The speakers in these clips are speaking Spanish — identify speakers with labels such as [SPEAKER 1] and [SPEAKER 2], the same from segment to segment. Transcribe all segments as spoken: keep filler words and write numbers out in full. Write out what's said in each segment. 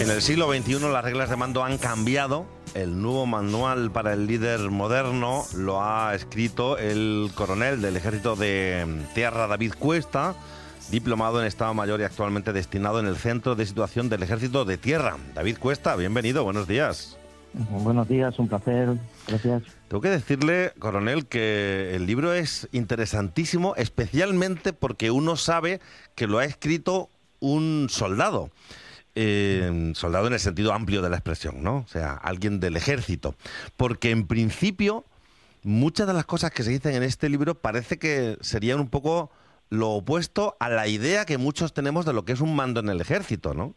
[SPEAKER 1] En el siglo veintiuno las reglas de mando han cambiado. El nuevo manual para el líder moderno lo ha escrito el coronel del Ejército de Tierra, David Cuesta, diplomado en Estado Mayor y actualmente destinado en el Centro de Situación del Ejército de Tierra. David Cuesta, bienvenido, buenos días.
[SPEAKER 2] Buenos días, un placer, gracias.
[SPEAKER 1] Tengo que decirle, coronel, que el libro es interesantísimo, especialmente porque uno sabe que lo ha escrito un soldado. Eh, soldado en el sentido amplio de la expresión, ¿no? O sea, alguien del ejército. Porque en principio, muchas de las cosas que se dicen en este libro parece que serían un poco lo opuesto a la idea que muchos tenemos de lo que es un mando en el ejército, ¿no?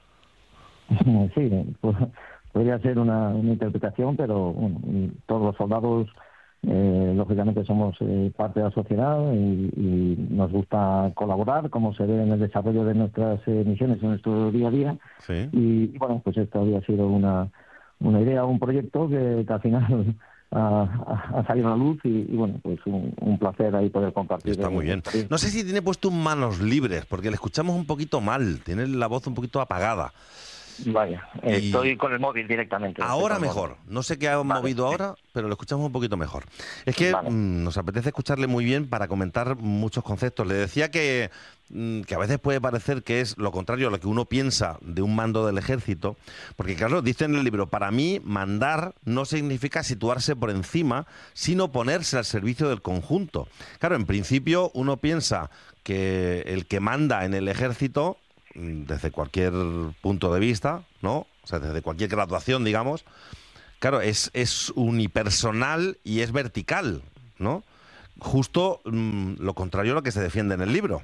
[SPEAKER 2] Sí, pues, podría ser una, una interpretación, pero bueno, todos los soldados, eh, lógicamente, somos eh, parte de la sociedad y, y nos gusta colaborar, como se ve en el desarrollo de nuestras eh, misiones en nuestro día a día.
[SPEAKER 1] Sí.
[SPEAKER 2] Y, y bueno, pues esto había sido una, una idea, un proyecto que, que al final ha, ha salido a la luz y, y bueno, pues un, un placer ahí poder compartir.
[SPEAKER 1] Está muy bien. No sé si tiene puesto un manos libres, porque le escuchamos un poquito mal, tiene la voz un poquito apagada.
[SPEAKER 2] Vaya,
[SPEAKER 1] Y
[SPEAKER 2] estoy con el móvil directamente.
[SPEAKER 1] Ahora mejor. No sé qué ha
[SPEAKER 2] Vale,
[SPEAKER 1] movido
[SPEAKER 2] sí.
[SPEAKER 1] ahora, pero lo escuchamos un poquito mejor. Es que
[SPEAKER 2] Vale.
[SPEAKER 1] mm, nos apetece escucharle muy bien para comentar muchos conceptos. Le decía que, mm, que a veces puede parecer que es lo contrario a lo que uno piensa de un mando del ejército, porque claro, dice en el libro, para mí mandar no significa situarse por encima, sino ponerse al servicio del conjunto. Claro, en principio uno piensa que el que manda en el ejército, desde cualquier punto de vista, ¿no? O sea, desde cualquier graduación, digamos, claro, es, es unipersonal y es vertical, ¿no? Justo mmm, lo contrario a lo que se defiende en el libro.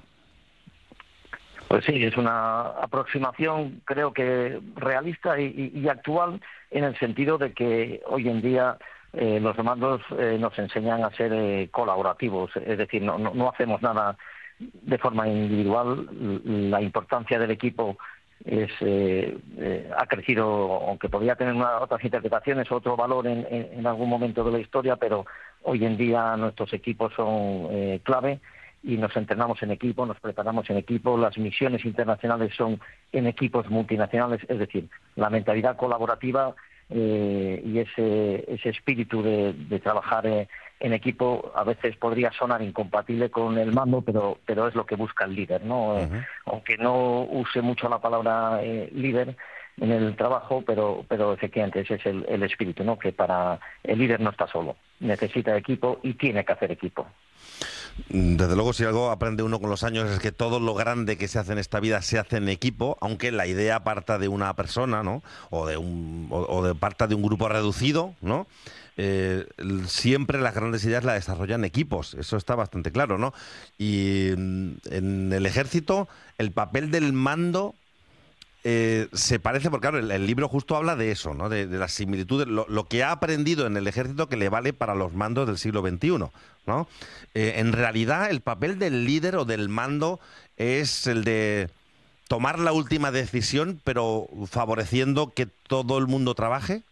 [SPEAKER 2] Pues sí, es una aproximación, creo que realista y, y, y actual, en el sentido de que hoy en día eh, los mandos eh, nos enseñan a ser eh, colaborativos, es decir, no, no, no hacemos nada de forma individual. La importancia del equipo es eh, eh, ha crecido, aunque podría tener una, otras interpretaciones, otro valor en, en, en algún momento de la historia, pero hoy en día nuestros equipos son eh, clave y nos entrenamos en equipo, nos preparamos en equipo, las misiones internacionales son en equipos multinacionales, es decir, la mentalidad colaborativa eh, y ese, ese espíritu de, de trabajar eh, en equipo a veces podría sonar incompatible con el mando, pero pero es lo que busca el líder, ¿no? Uh-huh. Aunque no use mucho la palabra eh, líder en el trabajo, pero pero efectivamente ese es el, el espíritu, ¿no? Que para el líder no está solo, necesita equipo y tiene que hacer equipo.
[SPEAKER 1] Desde luego, si algo aprende uno con los años es que todo lo grande que se hace en esta vida se hace en equipo, aunque la idea parta de una persona, ¿no? O de un o, o de parta de un grupo reducido, ¿no? Eh, siempre las grandes ideas las desarrollan equipos, eso está bastante claro, ¿no? Y en el ejército el papel del mando eh, se parece, porque claro, el, el libro justo habla de eso, ¿no? De, de las similitudes, lo, lo que ha aprendido en el ejército que le vale para los mandos del siglo veintiuno, ¿no? Eh, en realidad el papel del líder o del mando es el de tomar la última decisión, pero favoreciendo que todo el mundo trabaje.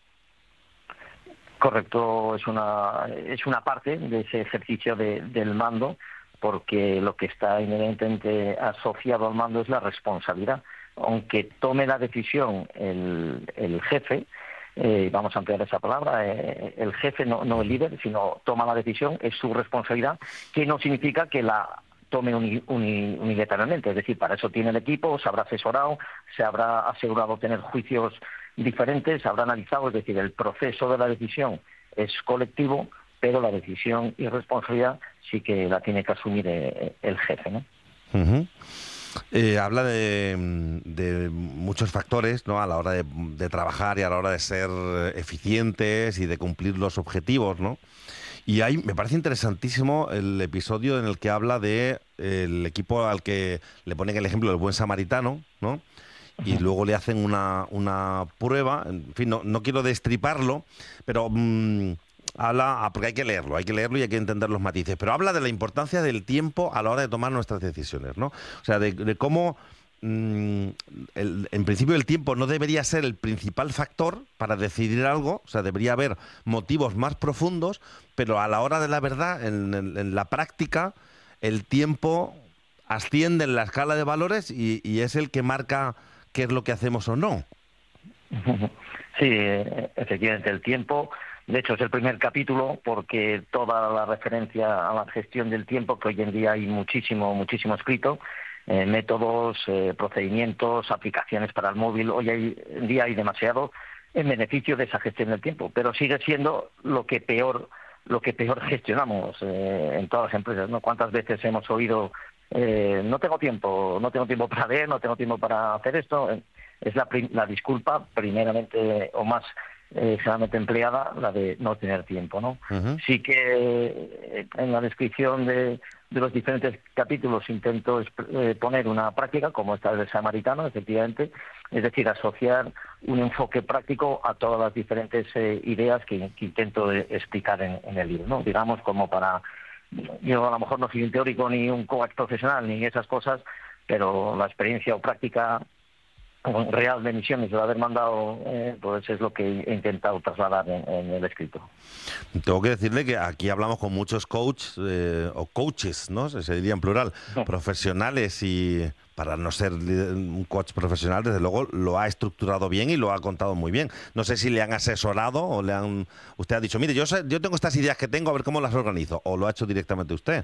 [SPEAKER 2] Correcto, es una es una parte de ese ejercicio de, del mando, porque lo que está inherentemente asociado al mando es la responsabilidad. Aunque tome la decisión el, el jefe, eh, vamos a ampliar esa palabra, eh, el jefe, no, no el líder, sino toma la decisión, es su responsabilidad, que no significa que la tome uni, uni, unilateralmente, es decir, para eso tiene el equipo, se habrá asesorado, se habrá asegurado tener juicios diferentes, habrá analizado, es decir, el proceso de la decisión es colectivo, pero la decisión y responsabilidad sí que la tiene que asumir eh, el jefe, ¿no?
[SPEAKER 1] Uh-huh. Eh, habla de, de muchos factores, ¿no? A la hora de, de trabajar y a la hora de ser eficientes y de cumplir los objetivos, ¿no? Y ahí me parece interesantísimo el episodio en el que habla de eh, el equipo al que le ponen el ejemplo del buen samaritano, ¿no? Y luego le hacen una, una prueba, en fin, no, no quiero destriparlo, pero mmm, habla, porque hay que leerlo, hay que leerlo y hay que entender los matices, pero habla de la importancia del tiempo a la hora de tomar nuestras decisiones, ¿no? O sea, de, de cómo, mmm, el, en principio el tiempo no debería ser el principal factor para decidir algo, o sea, debería haber motivos más profundos, pero a la hora de la verdad, en, en, en la práctica, el tiempo asciende en la escala de valores y, y es el que marca qué es lo que hacemos o no.
[SPEAKER 2] Sí, eh, efectivamente, el tiempo, de hecho es el primer capítulo porque toda la referencia a la gestión del tiempo, que hoy en día hay muchísimo, muchísimo escrito, eh, métodos, eh, procedimientos, aplicaciones para el móvil, hoy hay, en día hay demasiado en beneficio de esa gestión del tiempo, pero sigue siendo lo que peor, lo que peor gestionamos eh, en todas las empresas, ¿no? ¿Cuántas veces hemos oído eh, no tengo tiempo, no tengo tiempo para leer, no tengo tiempo para hacer esto? Es la, la disculpa primeramente o más eh, generalmente empleada, la de no tener tiempo, ¿no?
[SPEAKER 1] Uh-huh.
[SPEAKER 2] Sí que eh, en la descripción de, de los diferentes capítulos intento eh, poner una práctica, como esta del samaritano, efectivamente, es decir, asociar un enfoque práctico a todas las diferentes eh, ideas que, que intento eh, explicar en, en el libro, ¿no? Digamos, como para... Yo a lo mejor no soy un teórico ni un coach profesional ni esas cosas, pero la experiencia o práctica real de misiones de haber mandado, eh, pues es lo que he intentado trasladar en, en el escrito.
[SPEAKER 1] Tengo que decirle que aquí hablamos con muchos coaches eh, o coaches, ¿no? Se diría en plural,
[SPEAKER 2] Sí.
[SPEAKER 1] profesionales, y para no ser un coach profesional, desde luego lo ha estructurado bien y lo ha contado muy bien. No sé si le han asesorado o le han... Usted ha dicho, mire, yo, sé, yo tengo estas ideas que tengo, a ver cómo las organizo, o lo ha hecho directamente usted.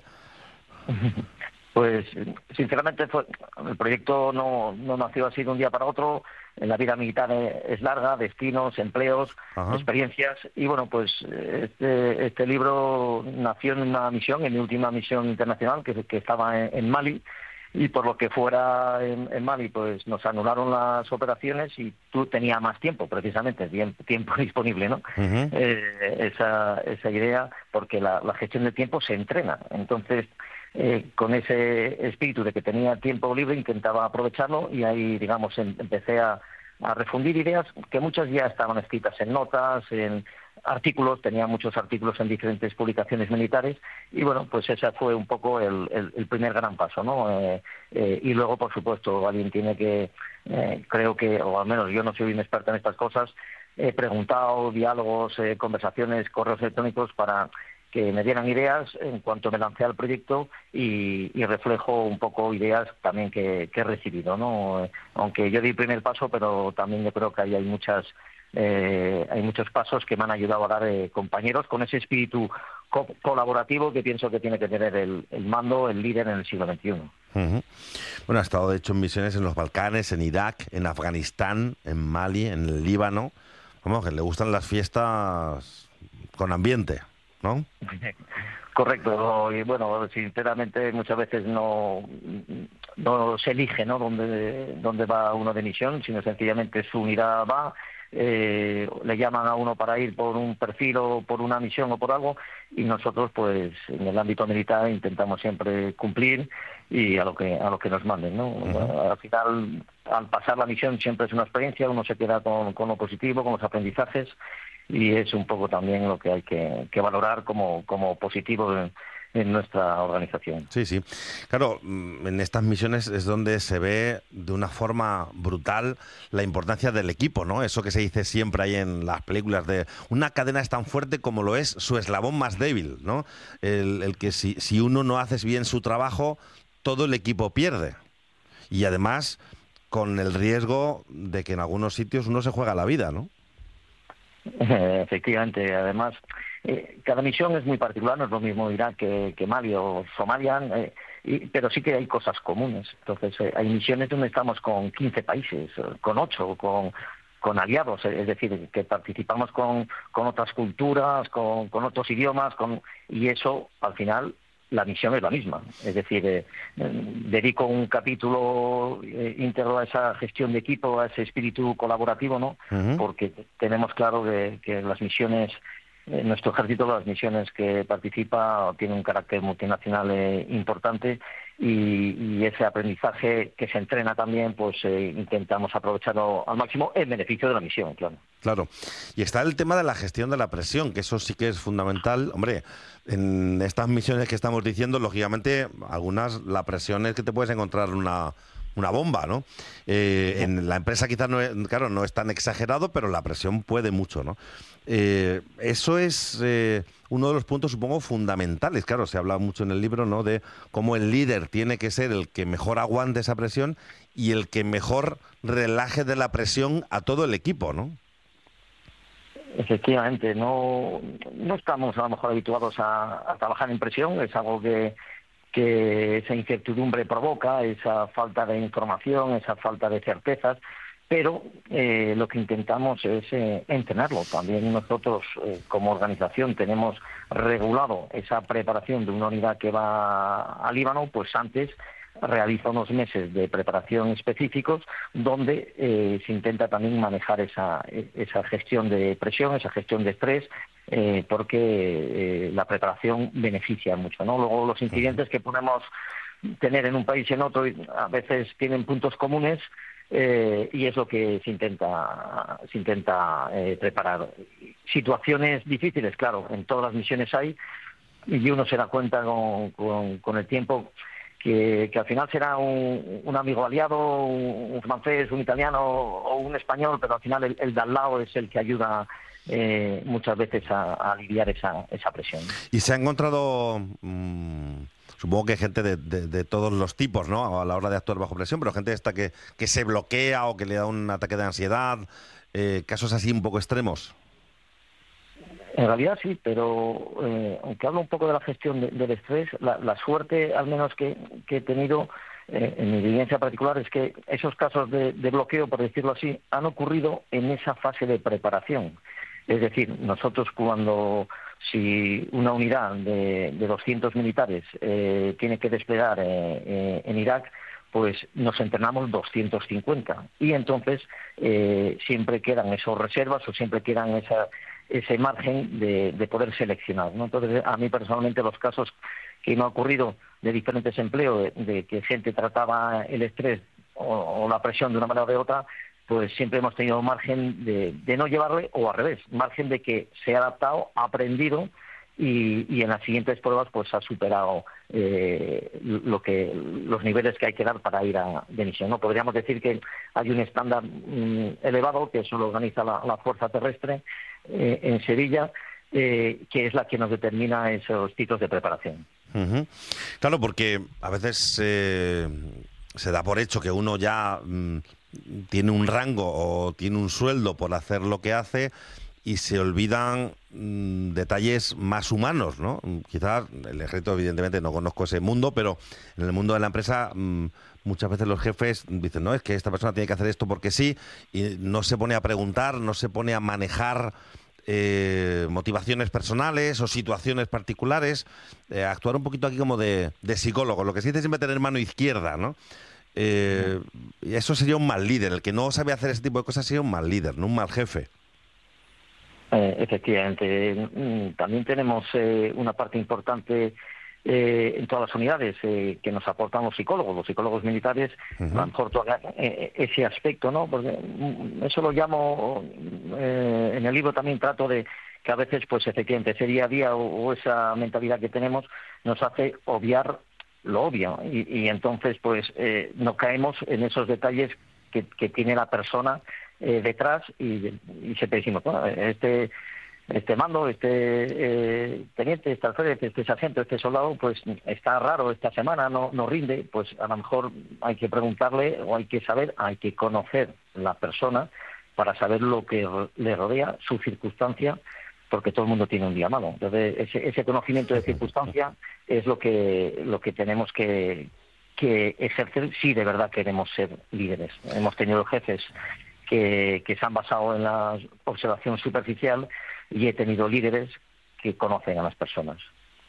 [SPEAKER 2] Pues sinceramente fue, el proyecto no, no nació así de un día para otro. En la vida militar es larga, destinos, empleos,
[SPEAKER 1] Ajá.
[SPEAKER 2] experiencias, y bueno, pues este, este libro nació en una misión, en mi última misión internacional, que, que estaba en, en Mali, y por lo que fuera en, en Mali, pues nos anularon las operaciones y tú tenías más tiempo, precisamente, tiempo, tiempo disponible, ¿no?
[SPEAKER 1] Uh-huh.
[SPEAKER 2] Eh, esa, esa idea, porque la, la gestión del tiempo se entrena. Entonces, Eh, con ese espíritu de que tenía tiempo libre, intentaba aprovecharlo, y ahí, digamos, em, empecé a, a refundir ideas que muchas ya estaban escritas en notas, en artículos, tenía muchos artículos en diferentes publicaciones militares, y bueno, pues ese fue un poco el, el, el primer gran paso, ¿no? Eh, eh, y luego, por supuesto, alguien tiene que, eh, creo que, o al menos yo no soy un experto en estas cosas, he preguntado, diálogos, eh, conversaciones, correos electrónicos para que me dieran ideas en cuanto me lancé al proyecto, y, y reflejo un poco ideas también que, que he recibido, ¿no? Aunque yo di el primer paso, pero también yo creo que ahí hay muchas eh, hay muchos pasos que me han ayudado a dar eh, compañeros con ese espíritu co- colaborativo que pienso que tiene que tener el, el mando, el líder en el siglo veintiuno.
[SPEAKER 1] Uh-huh. Bueno, ha estado de hecho en misiones en los Balcanes, en Irak, en Afganistán, en Mali, en el Líbano. Vamos, que le gustan las fiestas con ambiente, ¿no?
[SPEAKER 2] Correcto, y bueno, sinceramente muchas veces no, no se elige, ¿no?, dónde, dónde va uno de misión, sino sencillamente su unidad va, eh, le llaman a uno para ir por un perfil o por una misión o por algo, y nosotros pues en el ámbito militar intentamos siempre cumplir y a lo que a lo que nos manden, ¿no? Uh-huh. Al final, al pasar la misión siempre es una experiencia, uno se queda con, con lo positivo, con los aprendizajes, y es un poco también lo que hay que, que valorar como, como positivo en, en nuestra organización.
[SPEAKER 1] Sí, sí. Claro, en estas misiones es donde se ve de una forma brutal la importancia del equipo, ¿no? Eso que se dice siempre ahí en las películas, de una cadena es tan fuerte como lo es su eslabón más débil, ¿no? El, el que si, si uno no hace bien su trabajo, todo el equipo pierde. Y además, con el riesgo de que en algunos sitios uno se juega la vida, ¿no?
[SPEAKER 2] Efectivamente, además, eh, cada misión es muy particular, no es lo mismo Irak que, que Mali o Somalia, eh, y, pero sí que hay cosas comunes. Entonces, eh, hay misiones donde estamos con quince países, con ocho, con, con aliados, es decir, que participamos con, con otras culturas, con, con otros idiomas, con, y eso, al final, la misión es la misma. Es decir, eh, eh, dedico un capítulo eh, íntegro a esa gestión de equipo, a ese espíritu colaborativo, ¿no? Uh-huh. Porque tenemos claro que, que las misiones, eh, nuestro ejército, las misiones que participa, tiene un carácter multinacional eh, importante, y, y ese aprendizaje que se entrena también, pues eh, intentamos aprovecharlo al máximo en beneficio de la misión, claro.
[SPEAKER 1] Claro. Y está el tema de la gestión de la presión, que eso sí que es fundamental. Hombre, en estas misiones que estamos diciendo, lógicamente, algunas, la presión es que te puedes encontrar una una bomba, ¿no? Eh, en la empresa quizás no es, claro, no es tan exagerado, pero la presión puede mucho, ¿no? Eh, eso es eh, uno de los puntos, supongo, fundamentales. Claro, se habla mucho en el libro, ¿no?, de cómo el líder tiene que ser el que mejor aguante esa presión y el que mejor relaje de la presión a todo el equipo, ¿no?
[SPEAKER 2] Efectivamente, no, no estamos a lo mejor habituados a, a trabajar en presión, es algo que, que esa incertidumbre provoca, esa falta de información, esa falta de certezas, pero eh, lo que intentamos es eh, entrenarlo. También nosotros, eh, como organización, tenemos regulado esa preparación de una unidad que va al Líbano, pues antes realiza unos meses de preparación específicos donde eh, se intenta también manejar esa, esa gestión de presión, esa gestión de estrés, eh, porque eh, la preparación beneficia mucho, ¿no? Luego los incidentes que podemos tener en un país y en otro a veces tienen puntos comunes, eh, y es lo que se intenta se intenta eh, preparar. Situaciones difíciles, claro, en todas las misiones hay, y uno se da cuenta con, con, con el tiempo Que, que al final será un, un amigo aliado, un, un francés, un italiano o un español, pero al final el, el de al lado es el que ayuda eh, muchas veces a, a aliviar esa, esa presión.
[SPEAKER 1] Y se ha encontrado, mmm, supongo que gente de, de, de todos los tipos, ¿no?, a la hora de actuar bajo presión, pero gente esta que, que se bloquea o que le da un ataque de ansiedad, eh, casos así un poco extremos.
[SPEAKER 2] En realidad sí, pero eh, aunque hablo un poco de la gestión de, del estrés, la, la suerte, al menos que, que he tenido eh, en mi vivencia particular, es que esos casos de, de bloqueo, por decirlo así, han ocurrido en esa fase de preparación. Es decir, nosotros cuando, si una unidad de, de doscientos militares eh, tiene que desplegar eh, eh, en Irak, pues nos entrenamos doscientos cincuenta. Y entonces eh, siempre quedan esos reservas o siempre quedan esa... ese margen de, de poder seleccionar, ¿no? Entonces, a mí personalmente los casos que me ha ocurrido de diferentes empleos, de, de que gente trataba el estrés o, o la presión de una manera o de otra, pues siempre hemos tenido margen de, de no llevarle, o al revés, margen de que se ha adaptado, ha aprendido y, y en las siguientes pruebas pues ha superado eh, lo que los niveles que hay que dar para ir a de misión, ¿no? Podríamos decir que hay un estándar mm, elevado que eso lo organiza la, la Fuerza Terrestre eh, en Sevilla, eh, que es la que nos determina esos tipos de preparación.
[SPEAKER 1] Uh-huh. Claro, porque a veces eh, se da por hecho que uno ya mm, tiene un rango o tiene un sueldo por hacer lo que hace y se olvidan mmm, detalles más humanos, ¿no? Quizás el ejército, evidentemente, no conozco ese mundo, pero en el mundo de la empresa mmm, muchas veces los jefes dicen, no, es que esta persona tiene que hacer esto porque sí, y no se pone a preguntar, no se pone a manejar eh, motivaciones personales o situaciones particulares, eh, actuar un poquito aquí como de, de psicólogo, lo que se dice siempre tener mano izquierda, ¿no? Eh, eso sería un mal líder, el que no sabe hacer ese tipo de cosas sería un mal líder, no un mal jefe.
[SPEAKER 2] Eh, efectivamente, también tenemos eh, una parte importante eh, en todas las unidades eh, que nos aportan los psicólogos, los psicólogos militares, uh-huh. A lo mejor toca, eh, ese aspecto, ¿no? Porque eso lo llamo, eh, en el libro también trato de que a veces, pues efectivamente, ese día a día o, o esa mentalidad que tenemos nos hace obviar lo obvio y, y entonces, pues, eh, no caemos en esos detalles que, que tiene la persona Eh, detrás y, y siempre decimos, bueno, este este mando, este eh, teniente, este alférez, este sargento, este soldado, pues está raro esta semana, no, no rinde, pues a lo mejor hay que preguntarle o hay que saber, hay que conocer la persona para saber lo que le rodea, su circunstancia, porque todo el mundo tiene un día malo. Entonces ese, ese conocimiento de circunstancia es lo que lo que tenemos que, que ejercer si de verdad queremos ser líderes. Hemos tenido jefes Que, que se han basado en la observación superficial y he tenido líderes que conocen a las personas.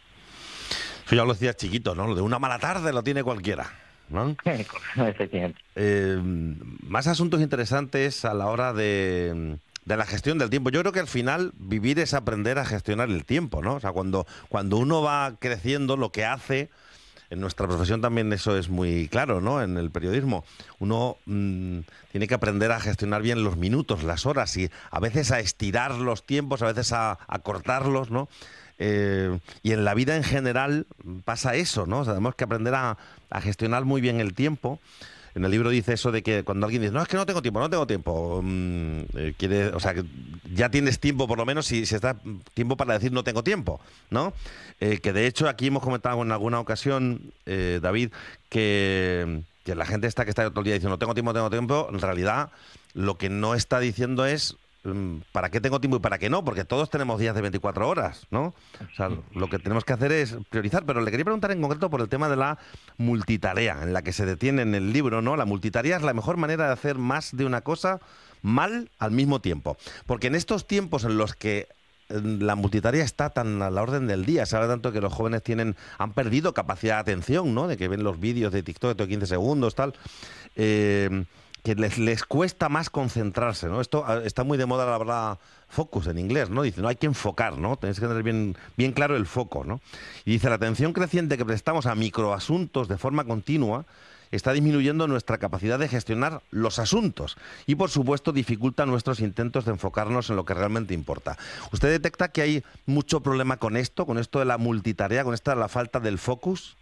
[SPEAKER 1] Eso ya lo decías chiquito, ¿no? Lo de una mala tarde lo tiene cualquiera, ¿no?
[SPEAKER 2] Efectivamente.
[SPEAKER 1] Eh, más asuntos interesantes a la hora de, de la gestión del tiempo. Yo creo que al final vivir es aprender a gestionar el tiempo, ¿no? O sea, cuando, cuando uno va creciendo, lo que hace... En nuestra profesión también eso es muy claro, ¿no? En el periodismo. Uno mmm, tiene que aprender a gestionar bien los minutos, las horas y a veces a estirar los tiempos, a veces a, a cortarlos, ¿no? Eh, y en la vida en general pasa eso, ¿no? O sea, tenemos que aprender a, a gestionar muy bien el tiempo. En el libro dice eso de que cuando alguien dice, no, es que no tengo tiempo, no tengo tiempo, mm, eh, quiere, o sea, que ya tienes tiempo por lo menos si, si está tiempo para decir no tengo tiempo, ¿no? Eh, que de hecho aquí hemos comentado en alguna ocasión, eh, David, que, que la gente está que está todo el día diciendo no tengo tiempo, no tengo tiempo, en realidad lo que no está diciendo es ¿para qué tengo tiempo y para qué no? Porque todos tenemos días de veinticuatro horas, ¿no? O sea, lo que tenemos que hacer es priorizar. Pero le quería preguntar en concreto por el tema de la multitarea, en la que se detiene en el libro, ¿no? La multitarea es la mejor manera de hacer más de una cosa mal al mismo tiempo. Porque en estos tiempos en los que la multitarea está tan a la orden del día, sabe tanto que los jóvenes tienen han perdido capacidad de atención, ¿no? De que ven los vídeos de TikTok de quince segundos, tal. Eh, que les, les cuesta más concentrarse, ¿no? Esto está muy de moda la palabra focus en inglés, ¿no? Dice, no hay que enfocar, ¿no? Tenéis que tener bien, bien claro el foco, ¿no? Y dice, la atención creciente que prestamos a microasuntos de forma continua está disminuyendo nuestra capacidad de gestionar los asuntos y, por supuesto, dificulta nuestros intentos de enfocarnos en lo que realmente importa. ¿Usted detecta que hay mucho problema con esto, con esto de la multitarea, con esta de la falta del focus?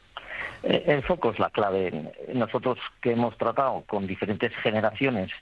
[SPEAKER 2] El foco es la clave. Nosotros que hemos tratado con diferentes generaciones,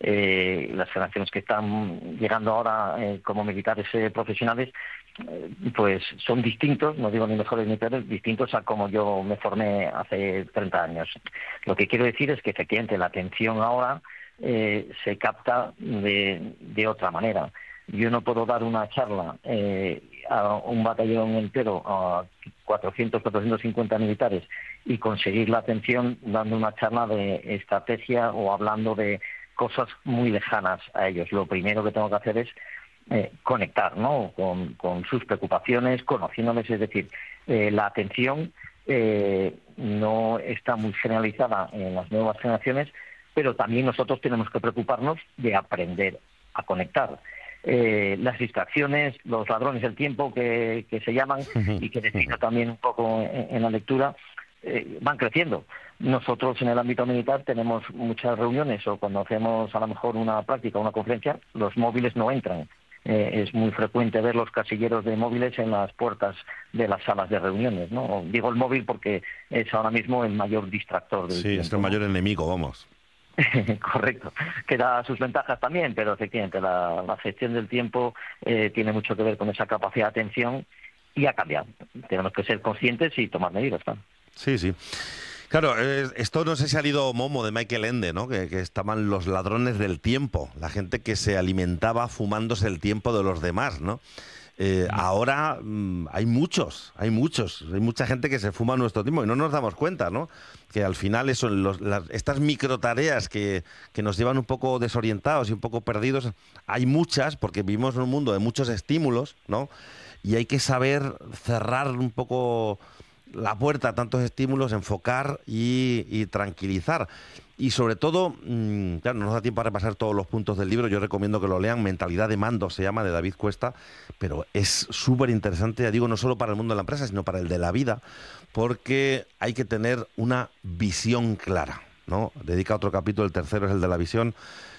[SPEAKER 2] eh, las generaciones que están llegando ahora eh, como militares eh, profesionales, eh, pues son distintos, no digo ni mejores ni peores, distintos a como yo me formé hace treinta años. Lo que quiero decir es que efectivamente la atención ahora eh, se capta de, de otra manera. Yo no puedo dar una charla eh, a un batallón entero, a cuatrocientos, cuatrocientos cincuenta militares, y conseguir la atención dando una charla de estrategia o hablando de cosas muy lejanas a ellos. Lo primero que tengo que hacer es eh, conectar, ¿no? con, con sus preocupaciones, conociéndoles, es decir, eh, la atención eh, no está muy generalizada en las nuevas generaciones, pero también nosotros tenemos que preocuparnos de aprender a conectar. Eh, las distracciones, los ladrones del tiempo que, que se llaman y que defino también un poco en, en la lectura, eh, van creciendo. Nosotros en el ámbito militar tenemos muchas reuniones o cuando hacemos a lo mejor una práctica, una conferencia, los móviles no entran. Eh, es muy frecuente ver los casilleros de móviles en las puertas de las salas de reuniones, ¿no? Digo el móvil porque es ahora mismo el mayor distractor del
[SPEAKER 1] Sí,
[SPEAKER 2] tiempo,
[SPEAKER 1] es el mayor
[SPEAKER 2] ¿no?
[SPEAKER 1] enemigo, vamos.
[SPEAKER 2] Correcto, que da sus ventajas también, pero efectivamente la, la gestión del tiempo eh, tiene mucho que ver con esa capacidad de atención y ha cambiado. Tenemos que ser conscientes y tomar medidas, ¿no?
[SPEAKER 1] Sí, sí. Claro, eh, esto no sé si ha salido Momo de Michael Ende, ¿no? Que, que estaban los ladrones del tiempo, la gente que se alimentaba fumándose el tiempo de los demás, ¿no? Eh, ahora mmm, hay muchos, hay muchos, hay mucha gente que se fuma nuestro tiempo y no nos damos cuenta, ¿no? Que al final eso, los, las, estas microtareas que, que nos llevan un poco desorientados y un poco perdidos, hay muchas porque vivimos en un mundo de muchos estímulos, ¿no? Y hay que saber cerrar un poco la puerta a tantos estímulos, enfocar y, y tranquilizar. Y sobre todo, mmm, claro, no nos da tiempo a repasar todos los puntos del libro, yo recomiendo que lo lean, Mentalidad de Mando se llama, de David Cuesta, pero es súper interesante, ya digo, no solo para el mundo de la empresa, sino para el de la vida, porque hay que tener una visión clara, ¿no? Dedica otro capítulo, el tercero es el de la visión.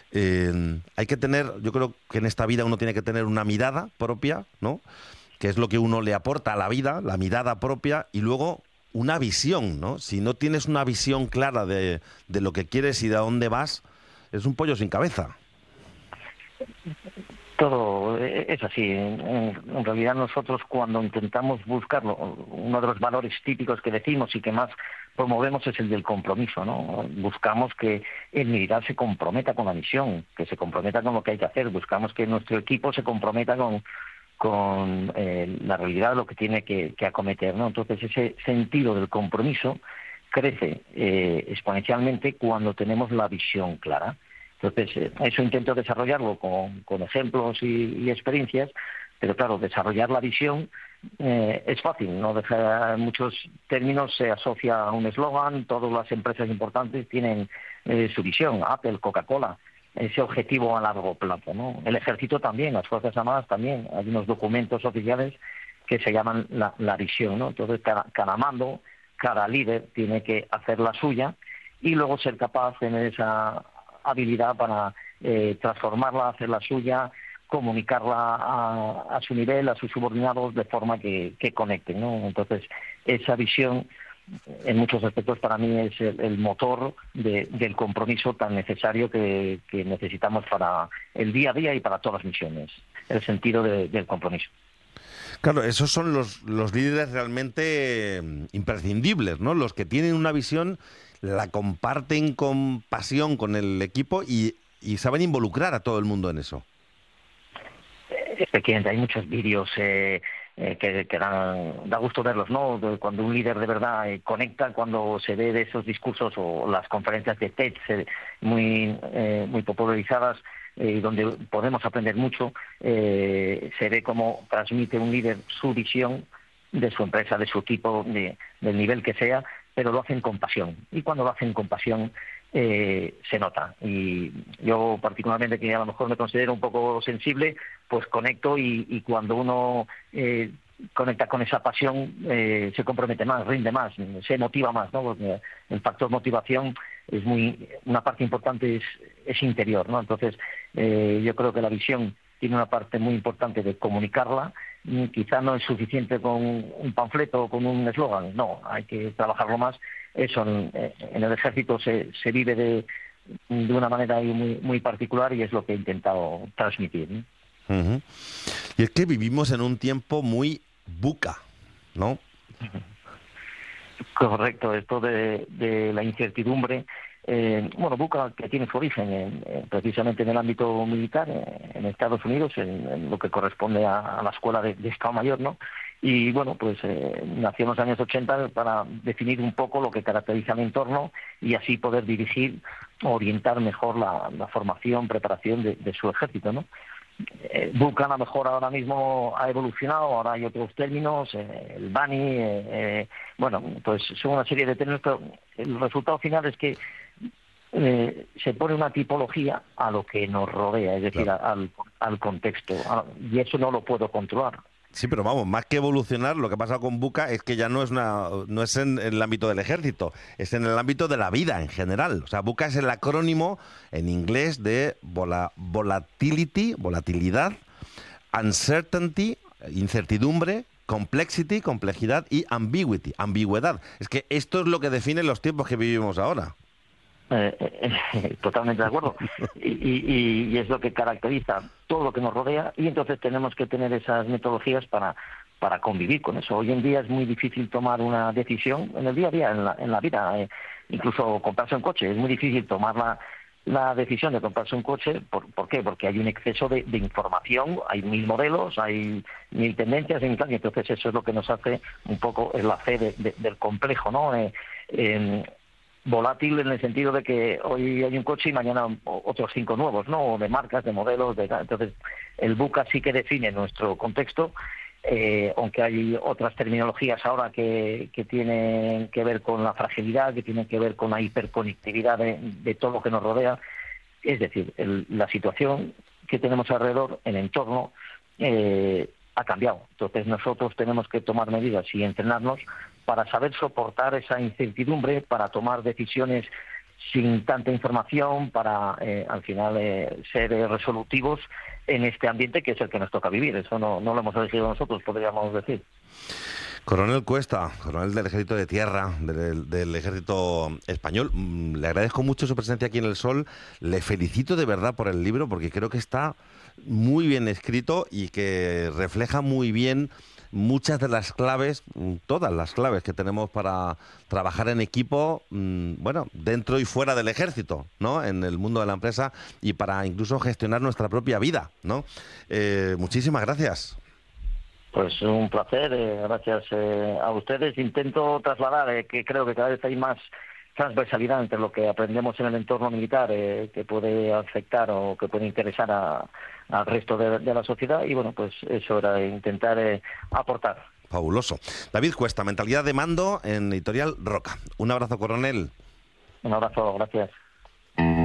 [SPEAKER 1] Eh, hay que tener, yo creo que en esta vida uno tiene que tener una mirada propia, ¿no? Que es lo que uno le aporta a la vida, la mirada propia, y luego una visión, ¿no? Si no tienes una visión clara de, de lo que quieres y de a dónde vas, es un pollo sin cabeza.
[SPEAKER 2] Todo es así. En, en realidad nosotros cuando intentamos buscarlo, uno de los valores típicos que decimos y que más promovemos es el del compromiso, ¿no? Buscamos que el militar se comprometa con la misión, que se comprometa con lo que hay que hacer. Buscamos que nuestro equipo se comprometa con con eh, la realidad, lo que tiene que, que acometer, ¿no? Entonces ese sentido del compromiso crece eh, exponencialmente cuando tenemos la visión clara. Entonces eh, eso intento desarrollarlo con, con ejemplos y, y experiencias, pero claro, desarrollar la visión eh, es fácil, no deja, en muchos términos se asocia a un eslogan, todas las empresas importantes tienen eh, su visión, Apple, Coca-Cola, ese objetivo a largo plazo, ¿no? El ejército también, las Fuerzas Armadas también, hay unos documentos oficiales que se llaman la, la visión, ¿no? Entonces cada, cada mando, cada líder tiene que hacer la suya y luego ser capaz de tener esa habilidad para eh, transformarla, hacer la suya, comunicarla a, a su nivel, a sus subordinados, de forma que, que conecten, ¿no? Entonces esa visión en muchos aspectos para mí es el, el motor de, del compromiso tan necesario que, que necesitamos para el día a día y para todas las misiones, el sentido de, del compromiso.
[SPEAKER 1] Claro, esos son los, los líderes realmente eh, imprescindibles, ¿no? Los que tienen una visión, la comparten con pasión con el equipo y, y saben involucrar a todo el mundo en eso.
[SPEAKER 2] Efectivamente, hay muchos vídeos eh, eh, que, que dan, da gusto verlos, ¿no? De cuando un líder de verdad eh, conecta, cuando se ve de esos discursos o las conferencias de TED eh, muy, eh, muy popularizadas, eh, donde podemos aprender mucho, eh, se ve cómo transmite un líder su visión de su empresa, de su equipo, de, del nivel que sea, pero lo hacen con pasión. Y cuando lo hacen con pasión, eh, se nota. Y yo particularmente, que a lo mejor me considero un poco sensible, pues conecto y, y cuando uno eh, conecta con esa pasión, eh, se compromete más, rinde más, se motiva más, ¿no? Porque el factor motivación es muy, una parte importante es, es interior, ¿no? Entonces, eh, yo creo que la visión tiene una parte muy importante de comunicarla. Quizá no es suficiente con un panfleto o con un eslogan, no, hay que trabajarlo más. Eso en, en el ejército se, se vive de, de una manera muy, muy particular y es lo que he intentado transmitir, ¿no?
[SPEAKER 1] Uh-huh. Y es que vivimos en un tiempo muy buca, ¿no?
[SPEAKER 2] Correcto, esto de, de la incertidumbre. Eh, bueno, buca, que tiene su origen en, en, precisamente en el ámbito militar, en, en Estados Unidos, en, en lo que corresponde a, a la escuela de, de Estado Mayor, ¿no? Y bueno, pues eh, nació en los años ochenta para definir un poco lo que caracteriza el entorno y así poder dirigir, orientar mejor la, la formación, preparación de, de su ejército, ¿no? Eh, buca a lo mejor ahora mismo ha evolucionado, ahora hay otros términos, eh, el BANI, eh, eh, bueno, pues son una serie de términos, pero el resultado final es que eh, se pone una tipología a lo que nos rodea, es decir, claro, al, al contexto, a, y eso no lo puedo controlar.
[SPEAKER 1] Sí, pero vamos, más que evolucionar, lo que ha pasado con buca es que ya no es una, no es en, en el ámbito del ejército, es en el ámbito de la vida en general. O sea, buca es el acrónimo en inglés de vola, volatility, volatilidad, uncertainty, incertidumbre, complexity, complejidad y ambiguity, ambigüedad. Es que esto es lo que define los tiempos que vivimos ahora.
[SPEAKER 2] Eh, eh, totalmente de acuerdo. Y, y, y es lo que caracteriza todo lo que nos rodea y entonces tenemos que tener esas metodologías para, para convivir con eso. Hoy en día es muy difícil tomar una decisión en el día a día, en la, en la vida, eh, incluso comprarse un coche. Es muy difícil tomar la, la decisión de comprarse un coche. ¿Por, ¿por qué? Porque hay un exceso de, de información, hay mil modelos, hay mil tendencias, y entonces eso es lo que nos hace un poco el hacer de, de, del complejo, ¿no? Eh, eh, volátil en el sentido de que hoy hay un coche y mañana otros cinco nuevos, ¿no? De marcas, de modelos, de... Entonces, el buca sí que define nuestro contexto, eh, aunque hay otras terminologías ahora que, que tienen que ver con la fragilidad, que tienen que ver con la hiperconectividad de, de todo lo que nos rodea. Es decir, el, la situación que tenemos alrededor, el entorno, eh, ha cambiado. Entonces, nosotros tenemos que tomar medidas y entrenarnos para saber soportar esa incertidumbre, para tomar decisiones sin tanta información, para eh, al final eh, ser eh, resolutivos en este ambiente que es el que nos toca vivir. Eso no, no lo hemos elegido nosotros, podríamos decir.
[SPEAKER 1] Coronel Cuesta, coronel del Ejército de Tierra, del, del Ejército Español, le agradezco mucho su presencia aquí en El Sol, le felicito de verdad por el libro porque creo que está muy bien escrito y que refleja muy bien muchas de las claves, todas las claves que tenemos para trabajar en equipo, bueno, dentro y fuera del ejército, ¿no? En el mundo de la empresa y para incluso gestionar nuestra propia vida, ¿no? Eh, muchísimas gracias.
[SPEAKER 2] Pues un placer, eh, gracias eh, a ustedes. Intento trasladar eh, que creo que cada vez hay más transversalidad entre lo que aprendemos en el entorno militar eh, que puede afectar o que puede interesar a, al resto de, de la sociedad y bueno, pues eso era intentar eh, aportar.
[SPEAKER 1] Fabuloso. David Cuesta, Mentalidad de Mando en Editorial Roca. Un abrazo, coronel.
[SPEAKER 2] Un abrazo, gracias.